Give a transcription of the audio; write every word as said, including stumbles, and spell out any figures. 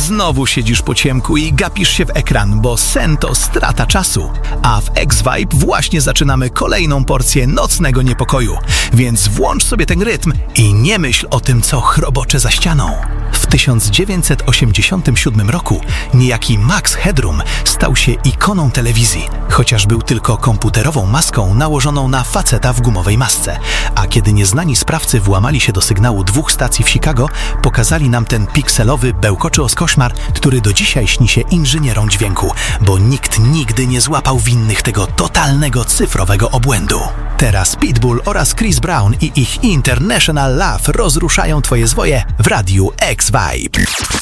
Znowu siedzisz po ciemku i gapisz się w ekran, bo sen to strata czasu. A w X-Vibe właśnie zaczynamy kolejną porcję nocnego niepokoju. Więc włącz sobie ten rytm i nie myśl o tym, co chrobocze za ścianą. W tysiąc dziewięćset osiemdziesiątym siódmym roku niejaki Max Headroom stał się ikoną telewizji, chociaż był tylko komputerową maską nałożoną na faceta w gumowej masce. A kiedy nieznani sprawcy włamali się do sygnału dwóch stacji w Chicago, pokazali nam ten pikselowy, bełkoczy koszmar, który do dzisiaj śni się inżynierom dźwięku, bo nikt nigdy nie złapał winnych tego totalnego cyfrowego obłędu. Teraz Pitbull oraz Chris Brown i ich International Love rozruszają twoje zwoje w radiu X-Vibe.